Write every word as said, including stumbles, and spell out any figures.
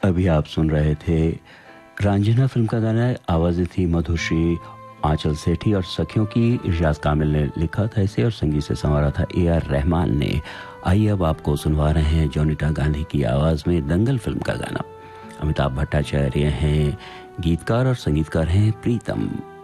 अभी आप सुन रहे थे रांझना फिल्म का गाना। आवाज़ें थी मधुश्री, आंचल सेठी और सखियों की। इरशाद कामिल ने लिखा था इसे और संगीत से संवारा था ए आर रहमान ने। आइए अब आपको सुनवा रहे हैं जोनीता गांधी की आवाज़ में दंगल फिल्म का गाना। अमिताभ भट्टाचार्य हैं गीतकार और संगीतकार हैं प्रीतम।